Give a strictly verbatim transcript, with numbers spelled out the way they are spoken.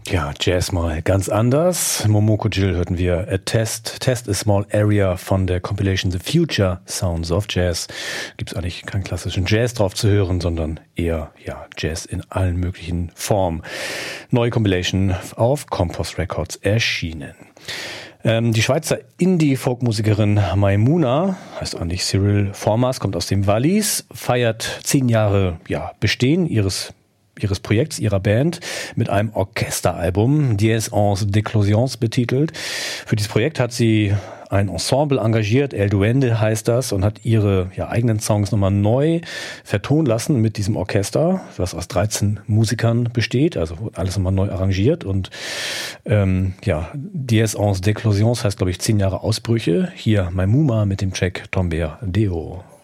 Ja, Jazz mal ganz anders. Momoko Jill hörten wir A Test, Test a Small Area von der Compilation The Future Sounds of Jazz. Gibt's eigentlich keinen klassischen Jazz drauf zu hören, sondern eher ja Jazz in allen möglichen Formen. Neue Compilation auf Compost Records erschienen. Ähm, die Schweizer Indie-Folk-Musikerin Maimouna, heißt eigentlich Cyril Formas, kommt aus dem Wallis, feiert zehn Jahre ja, Bestehen ihres ihres Projekts, ihrer Band, mit einem Orchesteralbum, Dies ens Déclosions betitelt. Für dieses Projekt hat sie ein Ensemble engagiert, El Duende heißt das, und hat ihre ja, eigenen Songs nochmal neu vertonen lassen mit diesem Orchester, was aus dreizehn Musikern besteht, also alles nochmal neu arrangiert. Und ähm, ja, Dies ens Déclosions heißt, glaube ich, zehn Jahre Ausbrüche. Hier Maimouna mit dem Track Tomber Deo.